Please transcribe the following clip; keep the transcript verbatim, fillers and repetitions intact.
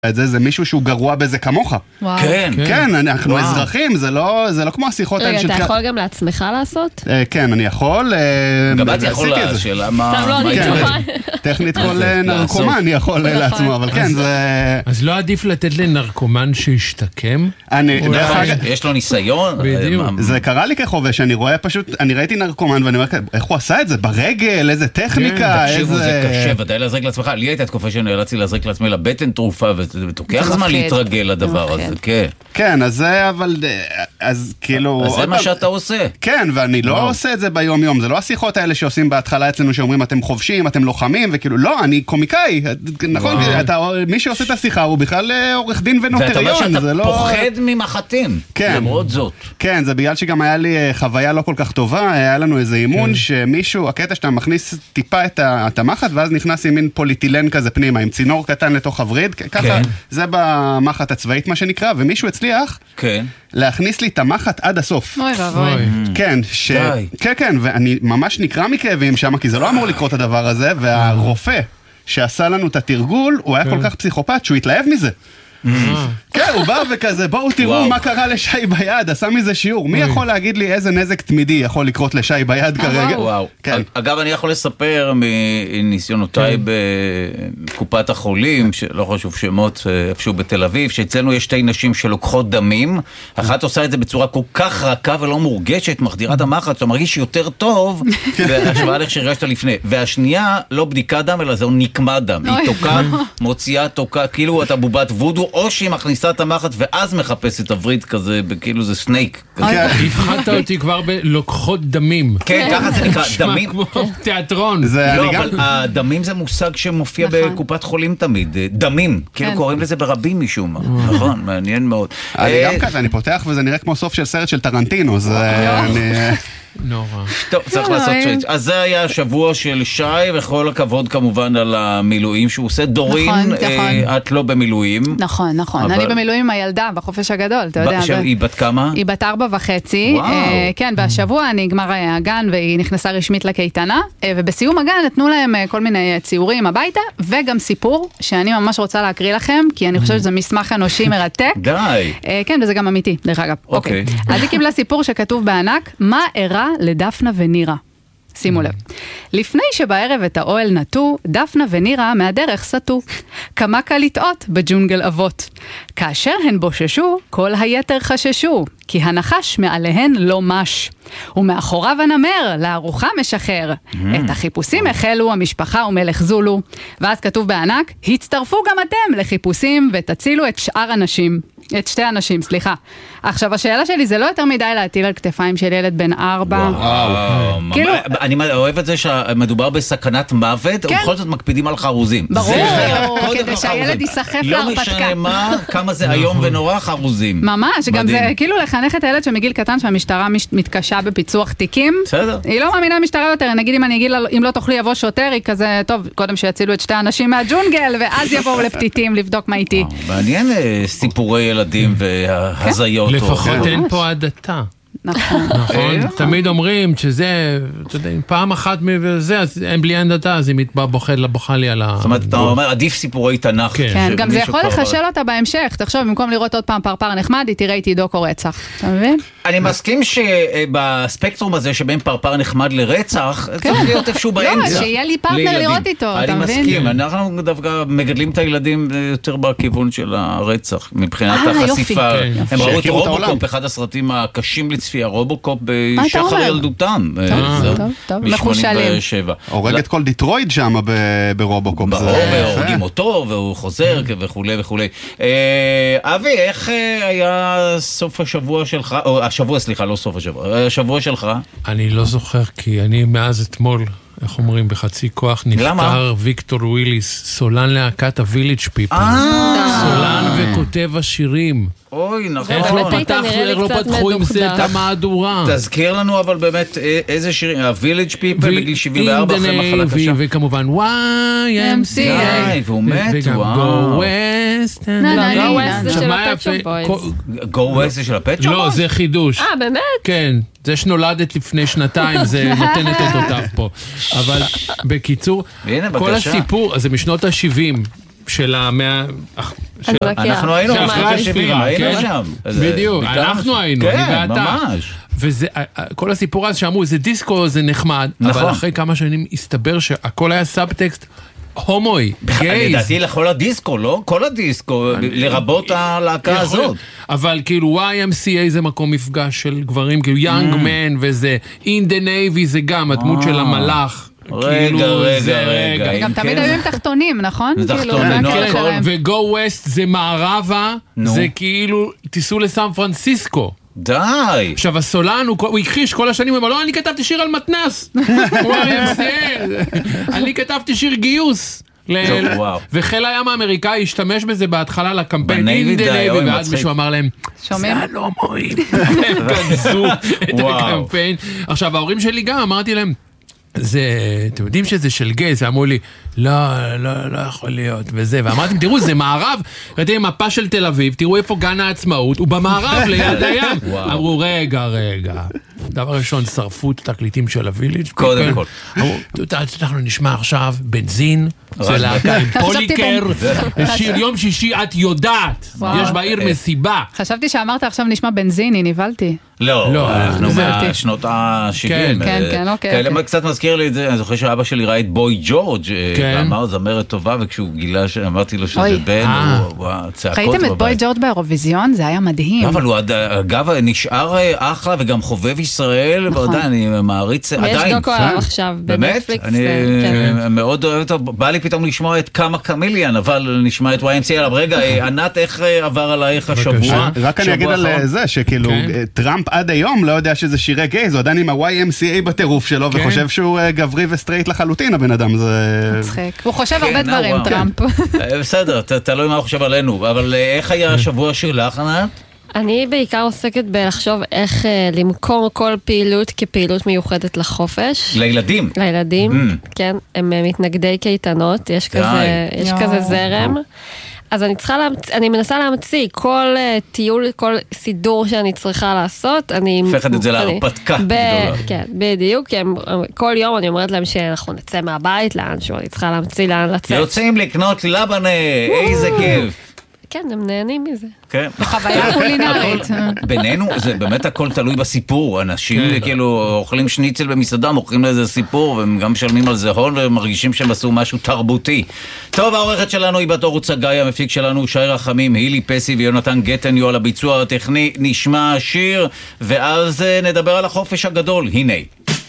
זה, זה מישהו שהוא גרוע בזה כמוך. וואו. כן. כן, אנחנו וואו. אזרחים, זה לא, זה לא כמו השיחות האלה רגע, של... אתה יכול גם לעצמך לעשות? אה, כן, אני יכול. אה, גם את יכול עשיתי את זה. השאלה מה... סתם לא, מה אני יקרה? תוהה. טכנית מה כל זה, נרקומן יכול נכון. לעצמו, אבל כן, זה... אז לא עדיף לתת לנרקומן שישתקם? אני, דרך אולי- אגב, יש לו ניסיון? בדיוק. אה, מה- זה קרה לי כחובש, אני רואה פשוט, אני ראיתי נרקומן ואני אומר, איך הוא עשה את זה? ברגל, איזה טכניקה, תקשיבו, זה איזה... קשה, ודאי להזריק לעצמך. לי הייתה תקופה שנאלצתי להזריק לעצמי לבטן תרופה, ותוקח זה זמן מפחיד. להתרגל לדבר זה הזה, מפחיד. כן. כן, אז זה, אבל, אז כאילו... אז זה עוד מה פעם- שאתה עושה. כן, ואני לא וואו. עושה את זה ביום יום, זה לא השיחות האלה שעושים בהתחלה אצלנו שאומרים אתם חובשים, אתם לוחמים, וכאילו לא, אני קומיקאי, נכון, אתה, מי שעושה את השיחה הוא בכלל אה, עורך דין ואתה אומר ונוטריון, זה שאתה לא... פוחד ממחטים, כן. למרות זאת. כן, זה בגלל שגם היה לי אה, חוויה לא כל כך טובה, היה לנו איזה אימון שמישהו, הקטע שאתה מכניס טיפה את ה- את המחט, ואז נכנס עם מין פוליטילן כזה פנימה, עם צינור קטן לתוך הווריד, כ- ככה, כן. זה במחט הצבאית מה שנקרא, ומישהו הצליח כן. להכניס לי את המחט עד הסוף. אוי ואבוי. אוי. כן, ש... די. כן, כן, ואני ממש נקרא מכאבים שם, כי זה לא אמור לקרות הדבר הזה, והרופא שעשה לנו את התרגול, הוא היה כל כך פסיכופת שהוא התלהב מזה. כן, הוא בא וכזה, בואו תראו וואו. מה קרה לשי ביד, עשה מזה שיעור. מי יכול להגיד לי איזה נזק תמידי יכול לקרות לשי ביד כרגע? וואו. כן. אגב, אני יכול לספר מניסיונותיי בקופת החולים, שלא חשוב שמות, איפשהו בתל אביב, שאצלנו יש שתי נשים שלוקחות דמים, אחת עושה את זה בצורה כל כך רכה ולא מורגשת, מחדירה את המחט, אתה מרגיש יותר טוב, בהשוואה לך שהרגשת לפני. והשנייה, לא בדיקת דם, אלא זהו נקמת דם. היא תוקעת, מוציאה תוקעת, כאילו אתה בובת וודו, או שהיא מכניסה את המחט ואז מחפשת הברית כזה, כאילו זה סנייק. כזה. כן. הבחנת אותי כבר בלוקחות דמים. כן, ככה זה נקרא, נשמע דמים. כמו תיאטרון. זה לא, אני גם... אבל הדמים זה מושג שמופיע נכון. בקופת חולים תמיד. דמים, כאילו כן. קוראים לזה ברבים משום מה. נכון, מעניין מאוד. אני אה, גם כזה, אני פותח וזה נראה כמו סוף של סרט של טרנטינו, זה... אני... נורא. טוב, צריך לא, לעשות אה. סוויץ'. אז זה היה השבוע של שי, וכל הכבוד כמובן על המילואים שהוא עושה. דורין, נכון, אה, נכון. את לא במילואים. נכון, נכון. אבל- אני במילואים עם הילדה בחופש הגדול, אתה יודע. ב- אבל- היא בת כמה? היא בת ארבע וחצי, וואו. אה, כן, והשבוע נגמר אה, הגן והיא נכנסה רשמית לקייטנה, אה, ובסיום הגן נתנו להם אה, כל מיני אה, ציורים הביתה, וגם סיפור שאני ממש רוצה להקריא לכם, כי אני חושבת שזה מסמך אנושי מרתק. די. אה, כן, וזה גם אמיתי, דרך אגב. אוקיי. אז היא קיבלה סיפור שכתוב בענק, מה אירע לדפנה ונירה. שימו לב. לפני שבערב את האוהל נטו, דפנה ונירה מהדרך סטו. כמה קל לטעות בג'ונגל אבות. כאשר הן בוששו, כל היתר חששו, כי הנחש מעליהן לא מש. ומאחוריו הנמר, לארוחה משחרר. את החיפושים החלו המשפחה ומלך זולו. ואז כתוב בענק, הצטרפו גם אתם לחיפושים ותצילו את שאר הנשים. את שתי אנשים, סליחה. עכשיו, השאלה שלי זה לא יותר מדי להטיל על כתפיים של ילד בן ארבע. וואו. כאילו- אני אוהב את זה שמדובר בסכנת מוות, כן. ובכל זאת מקפידים על חרוזים. ברור, זה חייב, קודם כדי כל שהילד חרוזים. ייסחף לא להרפתקה. משנה מה, כמה זה היום ונורא חרוזים. ממש, גם מדהים. זה כאילו לחנך את הילד שמגיל קטן שהמשטרה מש- מתקשה בפיצוח תיקים. בסדר. היא לא מאמינה למשטרה יותר, נגיד אם אני אגיד לה, אם לא תוכלי יבוא שוטר, היא כזה, טוב, קודם שיצילו את שתי האנשים מהג'ונגל, ואז יבואו לפתיתים לבדוק מה איתי. מעניין אה, סיפורי ילדים והזיות. לפחות או- אין פה הדתה. נכון. נכון? תמיד אומרים שזה, אתה יודע, אם פעם אחת מזה, אז אין בלי הדתה, אז היא בוכה בוכה לי על ה... זאת אומרת, אתה אומר, עדיף סיפורי תנ"ך. כן. כן, גם זה שמישהו יכול כבר- לחשל אותה בהמשך. תחשוב, במקום לראות עוד פעם פרפר נחמד, היא תראה איתי דוקו רצח. אתה מבין? אני מסכים שבספקטרום הזה שבין פרפר נחמד לרצח, צריך להיות איפשהו באמצע. שיהיה לי פרטנר לילדים. לראות איתו, אתה אני מבין? מסכים, אנחנו דווקא מגדלים את הילדים יותר בכיוון של הרצח, מבחינת אה, יופי. החשיפה. כן. הם ראו את שיכירו את העולם. רובוקופ, אחד הסרטים הקשים לצפייה, רובוקופ אתה בשחר אומר? ילדותם. טוב, זה טוב, טוב, מ-שמונים מחושלים. ושבע. הורג את כל דיטרויד שם ב- ברובוקופ. ברור, זה- והורגים אותו, והוא חוזר וכולי וכולי. אה, אבי, איך אה, היה סוף השבוע שלך, או השבוע, סליחה, לא סוף השבוע, השבוע שלך? אני לא זוכר, כי אני מאז אתמול, איך אומרים, בחצי כוח, למה? נפטר ויקטור וויליס, סולן להקת הוויליג' פיפל. סולן וכותב השירים. אוי, נכון. איך לא באמת היית פתח, נראה לי איך לא קצת פתחו עם זה את מדוכדך. המהדורה. תזכיר לנו אבל באמת אה, איזה שירים, ה-Village People בגיל שבעים וארבע אחרי מחלה ו- קשה. וכמובן וואי אם סי איי. די, והוא מת, וגם וואו. Go West. נה, נה, לא, נה, Go נה. West זה עכשיו, של מה הפט שופ יפה? בויז. כל- Go West זה של הפט שופ? לא, זה חידוש. אה, באמת? כן, זה שנולדת לפני שנתיים, זה נותן את אותותיו פה. אבל בקיצור, הנה, כל בבקשה. הסיפור, אז זה משנות ה-שבעים, של המאה... אנחנו היינו אחרי הספירה, היינו שם. בדיוק, אנחנו היינו, אני כן, ואתה. ממש. וזה, כל הסיפור הזה שאמרו, זה דיסקו, זה נחמד, אבל אחרי כמה שנים הסתבר שהכל היה סאבטקסט הומואי, גייז. לדעתי לכל הדיסקו, לא? כל הדיסקו, לרבות הלהקה הזאת. אבל כאילו וואי אם סי איי זה מקום מפגש של גברים, כאילו יאנג מן וזה, אין דה נייבי זה גם הדמות של המלאך. רגע, רגע, רגע. גם תמיד היו עם תחתונים, נכון? תחתונים, וגו ווסט זה מערבה, זה כאילו תיסעו לסן פרנסיסקו. די. עכשיו הסולן הוא הכחיש כל השנים, אבל לא, אני כתבתי שיר על מתנס. אני כתבתי שיר גיוס. וחיל הים האמריקאי השתמש בזה בהתחלה לקמפיין אינדלייבי, ואז מישהו אמר להם, שומעים? זה לא מועיל. הם כנסו את הקמפיין. עכשיו ההורים שלי גם, אמרתי להם, זה, אתם יודעים שזה של גייז, ואמרו לי, לא, לא, לא יכול להיות, וזה, ואמרתם, תראו, זה מערב, ראיתם מפה של תל אביב, תראו איפה גן העצמאות, הוא במערב ליד הים. אמרו, רגע, רגע, דבר ראשון, שרפו את התקליטים של הוויליג' קודם כל. אמרו, אנחנו נשמע עכשיו בנזין, זה להקה עם פוליקר, שיר יום שישי, את יודעת, יש בעיר מסיבה. חשבתי שאמרת עכשיו נשמע בנזיני, נבלתי. לא, אנחנו מהשנות ה-שבעים. כן, כן, אוקיי. קצת מזכיר לי את זה, אני זוכר שאבא שלי ראה את בוי ג'ורג' ואמר זמרת טובה, וכשהוא גילה שאמרתי לו שזה בן, הוא צעקות בבית. ראיתם את בוי ג'ורג' באירוויזיון? זה היה מדהים. אבל הוא אגב נשאר אחלה וגם חובב ישראל, ועדיין אני מעריץ עדיין. ויש דוקו עליו עכשיו בנטפליקס. אני מאוד אוהב אותו, בא לי פתאום לשמוע את כמה קמיליאן, אבל נשמע את וואי אם סי איי. רגע, ענת, איך עבר עלייך השבוע? רק אני אגיד על זה, שכאילו טראמפ עד היום לא יודע שזה שירי גייז, הוא עדיין עם ה-וואי אם סי איי בטירוף שלו, וחושב שהוא גברי וסטרייט לחלוטין, הבן אדם. מצחיק. הוא חושב הרבה דברים, טראמפ. בסדר, תלוי מה הוא חושב עלינו, אבל איך היה השבוע שלך, ענת? אני בעיקר עוסקת בלחשוב איך למכור כל פעילות כפעילות מיוחדת לחופש. לילדים? לילדים, כן. הם מתנגדי קייטנות, יש כזה זרם. אז אני צריכה להמציא, אני מנסה להמציא כל טיול, כל סידור שאני צריכה לעשות, אני... הופכת את זה להרפתקה גדולה. כן, בדיוק, כי כל יום אני אומרת להם שאנחנו נצא מהבית לאנשהו, אני צריכה להמציא לאן לצאת. יוצאים לקנות לבנה, איזה כיף. כן, הם נהנים מזה. כן. בחוויה קולינרית. בינינו, זה באמת הכל תלוי בסיפור. אנשים כאילו אוכלים שניצל במסעדה, מוכרים לאיזה סיפור, והם גם משלמים על זה הון, ומרגישים שהם עשו משהו תרבותי. טוב, העורכת שלנו היא בת אור צגאי, המפיק שלנו שי רחמים, הילי פסי ויונתן גטניו על הביצוע הטכני. נשמע שיר, ואז נדבר על החופש הגדול. הנה.